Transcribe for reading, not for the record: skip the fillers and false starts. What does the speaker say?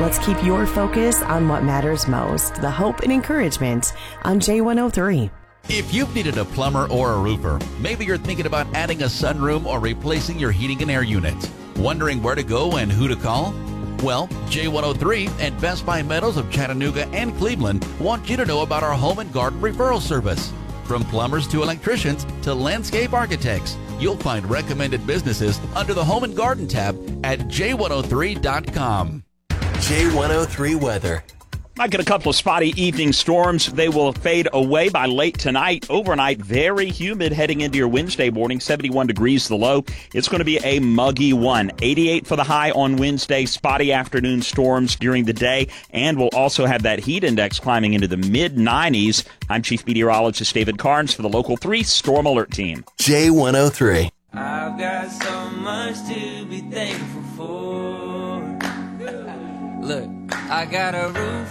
Let's keep your focus on what matters most, the hope and encouragement on J103. If you've needed a plumber or a roofer, maybe you're thinking about adding a sunroom or replacing your heating and air unit. Wondering where to go and who to call? Well, J103 and Best Buy Metals of Chattanooga and Cleveland want you to know about our home and garden referral service. From plumbers to electricians to landscape architects, you'll find recommended businesses under the Home and Garden tab at j103.com. J103 weather. Might get a couple of spotty evening storms. They will fade away by late tonight. Overnight, very humid heading into your Wednesday morning. 71 degrees the low. It's going to be a muggy one. 88 for the high on Wednesday. Spotty afternoon storms during the day. And we'll also have that heat index climbing into the mid-90s. I'm Chief Meteorologist David Carnes for the Local 3 Storm Alert Team. J103. I've got so much to be thankful for. Look, I got a roof